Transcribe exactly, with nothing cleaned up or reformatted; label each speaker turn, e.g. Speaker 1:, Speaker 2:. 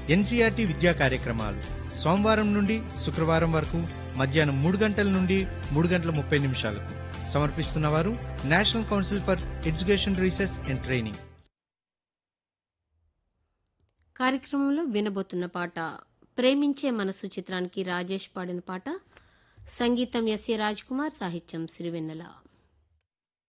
Speaker 1: NCERT విద్యా కార్యక్రమాలు సోమవారం నుండి శుక్రవారం వరకు మధ్యాహ్నం మూడు గంటల నుండి మూడు గంటల ముప్పై నిమిషాలకు సమర్పిస్తున్నవారు national council for education research and training.
Speaker 2: కార్యక్రమంలో వినబోతున్న పాట ప్రేమించే మనసు చిత్రానికి రాజేష్ పాడిన పాట. సంగీతం ఎస్ఏ రాజ్ కుమార్, సాహిత్యం సిరివెన్నెల.